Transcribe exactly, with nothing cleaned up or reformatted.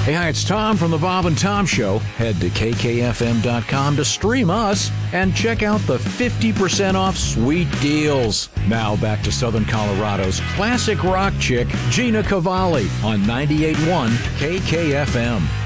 Hey, hi, it's Tom from the Bob and Tom Show. Head to K K F M dot com to stream us and check out the fifty percent off sweet deals. Now back to Southern Colorado's classic rock chick, Gina Cavalli, on ninety-eight point one K K F M.